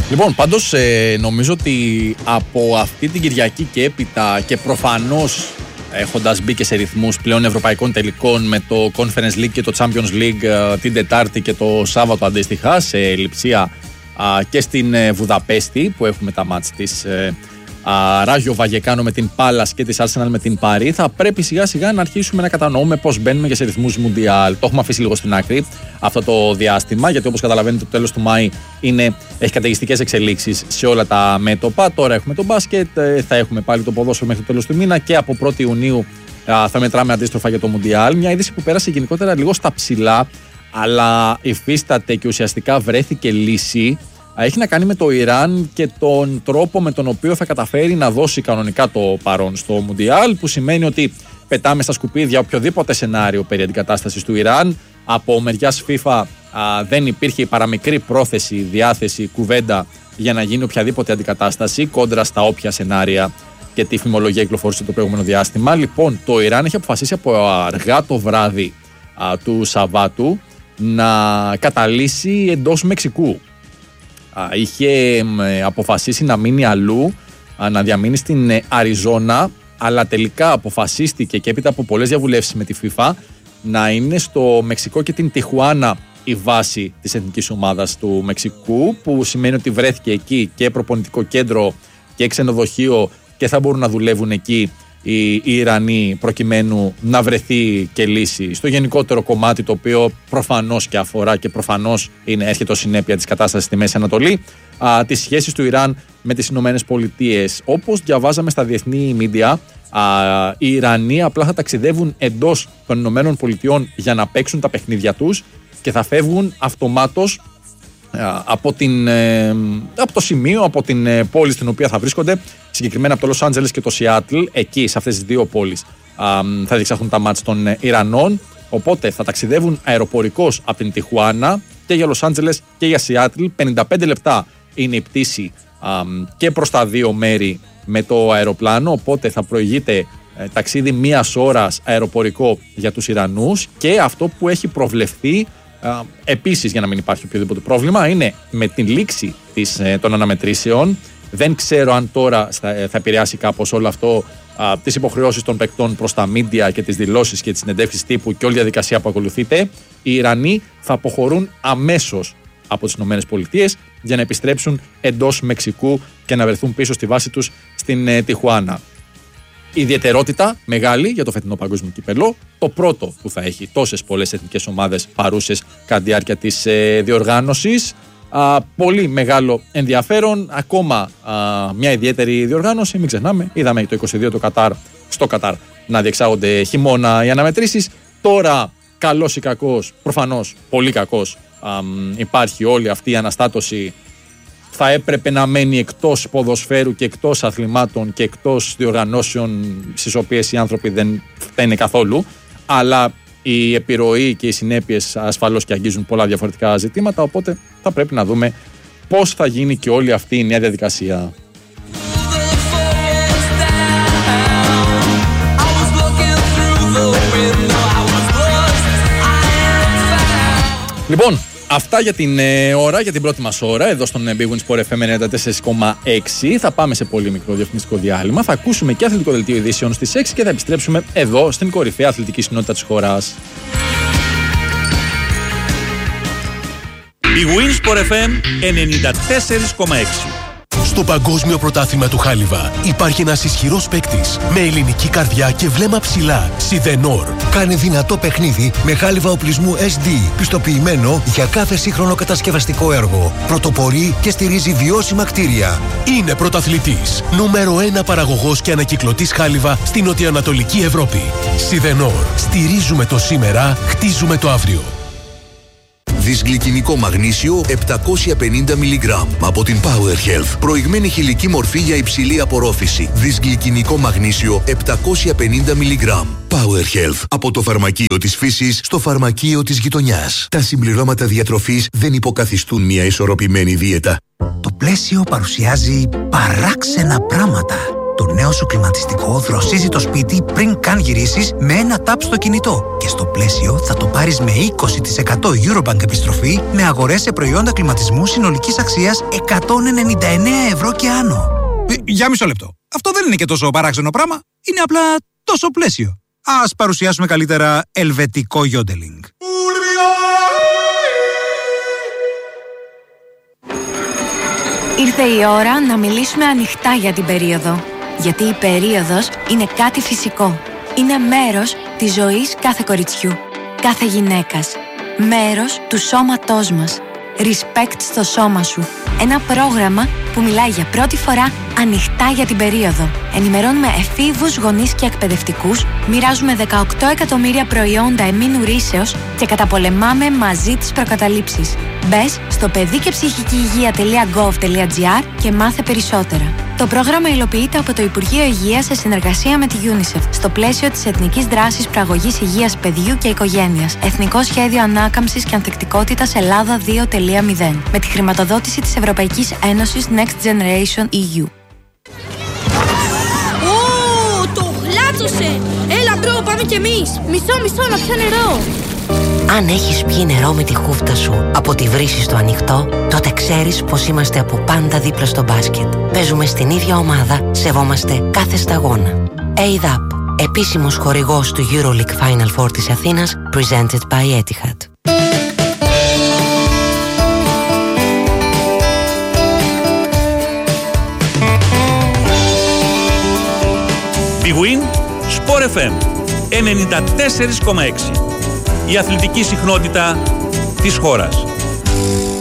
Λοιπόν, πάντως νομίζω ότι από αυτή την Κυριακή και έπειτα και προφανώς έχοντας μπει και σε ρυθμούς πλέον ευρωπαϊκών τελικών με το Conference League και το Champions League την Τετάρτη και το Σάββατο αντίστοιχα σε Λειψία και στην Βουδαπέστη που έχουμε τα μάτς της Ράγιο Βαγεκάνο με την Πάλας και της Arsenal με την Πάρη, θα πρέπει σιγά σιγά να αρχίσουμε να κατανοούμε πώς μπαίνουμε και σε ρυθμούς Μουντιάλ. Το έχουμε αφήσει λίγο στην άκρη αυτό το διάστημα, γιατί όπως καταλαβαίνετε το τέλος του Μάη έχει καταιγιστικές εξελίξεις σε όλα τα μέτωπα. Τώρα έχουμε το μπάσκετ, θα έχουμε πάλι το ποδόσφαιρο μέχρι το τέλος του μήνα και από 1η Ιουνίου θα μετράμε αντίστροφα για το Μουντιάλ. Μια είδηση που πέρασε γενικότερα λίγο στα ψηλά, αλλά υφίσταται και ουσιαστικά βρέθηκε λύση. Έχει να κάνει με το Ιράν και τον τρόπο με τον οποίο θα καταφέρει να δώσει κανονικά το παρόν στο Μουντιάλ, που σημαίνει ότι πετάμε στα σκουπίδια οποιοδήποτε σενάριο περί αντικατάστασης του Ιράν. Από μεριάς FIFA δεν υπήρχε η παραμικρή πρόθεση, διάθεση, κουβέντα για να γίνει οποιαδήποτε αντικατάσταση κόντρα στα όποια σενάρια και τη φημολογία κυκλοφόρησε το προηγούμενο διάστημα. Λοιπόν, το Ιράν έχει αποφασίσει από αργά το βράδυ του Σαββάτου να καταλύσει εντός Μεξικού. Είχε αποφασίσει να μείνει αλλού, να διαμείνει στην Αριζόνα, αλλά τελικά αποφασίστηκε και έπειτα από πολλές διαβουλεύσεις με τη FIFA να είναι στο Μεξικό και την Τιχουάνα η βάση της εθνικής ομάδας του Μεξικού, που σημαίνει ότι βρέθηκε εκεί και προπονητικό κέντρο και ξενοδοχείο και θα μπορούν να δουλεύουν εκεί οι Ιρανοί προκειμένου να βρεθεί και λύση στο γενικότερο κομμάτι, το οποίο προφανώς και αφορά και προφανώς έρχεται ως συνέπεια της κατάστασης στη Μέση Ανατολή, τις σχέσεις του Ιράν με τις Ηνωμένες Πολιτείες. Όπως διαβάζαμε στα διεθνή media, οι Ιρανοί απλά θα ταξιδεύουν εντός των Ηνωμένων Πολιτειών για να παίξουν τα παιχνίδια τους και θα φεύγουν αυτομάτως από το σημείο, από την πόλη στην οποία θα βρίσκονται, συγκεκριμένα από το Λος Άντζελες και το Σιάτλ. Εκεί, σε αυτές τις δύο πόλεις, θα διεξαχθούν τα μάτς των Ιρανών. Οπότε θα ταξιδεύουν αεροπορικώς από την Τιχουάνα και για Λος Άντζελες και για Σιάτλ. 55 λεπτά είναι η πτήση και προς τα δύο μέρη με το αεροπλάνο. Οπότε θα προηγείται ταξίδι μίας ώρας αεροπορικό για τους Ιρανούς. Και αυτό που έχει προβλεφθεί επίσης, για να μην υπάρχει οποιοδήποτε πρόβλημα, είναι με την λήξη των αναμετρήσεων. Δεν ξέρω αν τώρα θα επηρεάσει κάπως όλο αυτό τις υποχρεώσεις των παικτών προς τα media και τις δηλώσεις και τις συνεντεύξεις τύπου και όλη η διαδικασία που ακολουθείται. Οι Ιρανοί θα αποχωρούν αμέσως από τις ΗΠΑ για να επιστρέψουν εντός Μεξικού και να βρεθούν πίσω στη βάση τους στην Τιχουάνα. Ιδιαιτερότητα μεγάλη για το φετινό παγκόσμιο κύπελλο, το πρώτο που θα έχει τόσες πολλές εθνικές ομάδες παρούσες κατά τη διάρκεια της διοργάνωσης. Πολύ μεγάλο ενδιαφέρον, ακόμα μια ιδιαίτερη διοργάνωση. Μην ξεχνάμε, είδαμε το 22 στο Κατάρ να διεξάγονται χειμώνα οι αναμετρήσεις. Τώρα, καλός ή κακός, προφανώς πολύ κακός, υπάρχει όλη αυτή η αναστάτωση. Θα έπρεπε να μένει εκτός ποδοσφαίρου και εκτός αθλημάτων και εκτός διοργανώσεων στις οποίες οι άνθρωποι δεν φταίνε καθόλου, αλλά η επιρροή και οι συνέπειες ασφαλώς και αγγίζουν πολλά διαφορετικά ζητήματα, οπότε θα πρέπει να δούμε πώς θα γίνει και όλη αυτή η νέα διαδικασία. Λοιπόν, αυτά για την ώρα, για την πρώτη μας ώρα, εδώ στον Big Win Sport FM 94,6. Θα πάμε σε πολύ μικρό διαφημιστικό διάλειμμα. Θα ακούσουμε και αθλητικό δελτίο ειδήσεων στις 6 και θα επιστρέψουμε εδώ στην κορυφαία αθλητική συνότητα της χώρας. Big Win Sport FM 94,6. Στο Παγκόσμιο Πρωτάθλημα του Χάλιβα υπάρχει ένας ισχυρός παίκτης με ελληνική καρδιά και βλέμμα ψηλά. Σιδενόρ. Κάνει δυνατό παιχνίδι με χάλιβα οπλισμού SD, πιστοποιημένο για κάθε σύγχρονο κατασκευαστικό έργο. Πρωτοπορεί και στηρίζει βιώσιμα κτίρια. Είναι πρωταθλητής. Νούμερο 1 παραγωγός και ανακυκλωτής χάλιβα στην νοτιοανατολική Ευρώπη. Σιδενόρ. Στηρίζουμε το σήμερα, χτίζουμε το αύριο. Δυσγλυκινικό μαγνήσιο 750 mg από την Power Health. Προηγμένη χηλική μορφή για υψηλή απορρόφηση. Δυσγλυκινικό μαγνήσιο 750 mg. Power Health. Από το φαρμακείο της φύσης στο φαρμακείο της γειτονιάς. Τα συμπληρώματα διατροφής δεν υποκαθιστούν μια ισορροπημένη δίαιτα. Το πλαίσιο παρουσιάζει παράξενα πράγματα. Το νέο σου κλιματιστικό δροσίζει το σπίτι πριν καν γυρίσεις με ένα tap στο κινητό. Και στο πλαίσιο θα το πάρεις με 20% Eurobank επιστροφή με αγορές σε προϊόντα κλιματισμού συνολικής αξίας 199 ευρώ και άνω. Για μισό λεπτό. Αυτό δεν είναι και τόσο παράξενο πράγμα. Είναι απλά τόσο πλαίσιο. Ας παρουσιάσουμε καλύτερα ελβετικό γιόντελινγκ. Ήρθε η ώρα να μιλήσουμε ανοιχτά για την περίοδο. Γιατί η περίοδος είναι κάτι φυσικό. Είναι μέρος της ζωής κάθε κοριτσιού, κάθε γυναίκας. Μέρος του σώματός μας. Respect στο σώμα σου. Ένα πρόγραμμα που μιλάει για πρώτη φορά ανοιχτά για την περίοδο. Ενημερώνουμε εφήβους, γονείς και εκπαιδευτικούς, μοιράζουμε 18 εκατομμύρια προϊόντα εμήνου ρύσεως και καταπολεμάμε μαζί τις προκαταλήψεις. Μπες στο παιδικεψυχικηυγεία.gov.gr και μάθε περισσότερα. Το πρόγραμμα υλοποιείται από το Υπουργείο Υγείας σε συνεργασία με τη UNICEF στο πλαίσιο της Εθνικής Δράσης Προαγωγής Υγείας Παιδιού και Οικογένειας. Εθνικό Σχέδιο Ανάκαμψης και Ανθεκτικότητας Ελλάδα 2.0 με τη χρηματοδότηση της Ευρωπαϊκής Ένωσης Next Generation EU. Το χλάτσωσε! Έλα μπρο, πάμε κι εμείς! Μισό, να πιω νερό! Αν έχεις πιει νερό με τη χούφτα σου από τη βρύση στο ανοιχτό, τότε ξέρεις πως είμαστε από πάντα δίπλα στο μπάσκετ. Παίζουμε στην ίδια ομάδα, σεβόμαστε κάθε σταγόνα. ADAP, επίσημος χορηγός του EuroLeague Final Four της Αθήνας, presented by Etihad. Big Win, Sport FM 94,6. Η αθλητική συχνότητα της χώρας.